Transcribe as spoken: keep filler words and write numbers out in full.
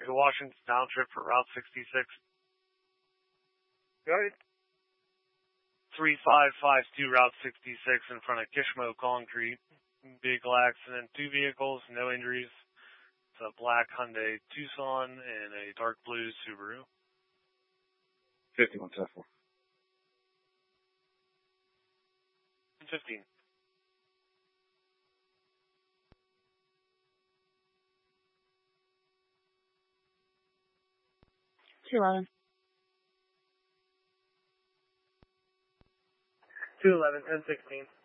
to Washington Township for Route sixty-six. Go ahead. three five five two Route sixty-six in front of Kishmo Concrete. Vehicle accident, two vehicles, no injuries. It's a black Hyundai Tucson and a dark blue Subaru. fifty-one seven four. fifteen. two eleven. two eleven, ten sixteen.